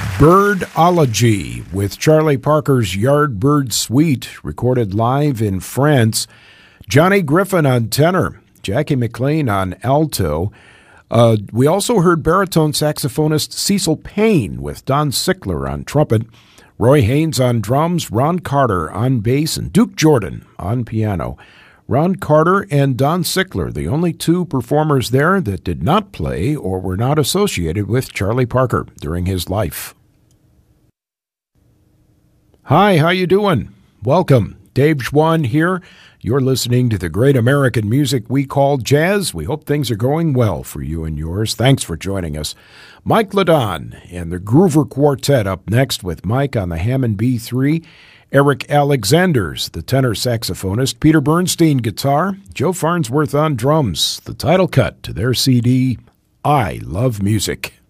Birdology with Charlie Parker's Yardbird Suite, recorded live in France. Johnny Griffin on tenor, Jackie McLean on alto. We also heard baritone saxophonist Cecil Payne with Don Sickler on trumpet, Roy Haynes on drums, Ron Carter on bass, and Duke Jordan on piano. Ron Carter and Don Sickler, the only two performers there that did not play or were not associated with Charlie Parker during his life. Hi, how you doing? Welcome. Dave Schwann here. You're listening to the great American music we call jazz. We hope things are going well for you and yours. Thanks for joining us. Mike Ladon and the Groover Quartet up next with Mike on the Hammond B3, Eric Alexanders, the tenor saxophonist, Peter Bernstein guitar, Joe Farnsworth on drums, the title cut to their CD, I Love Music.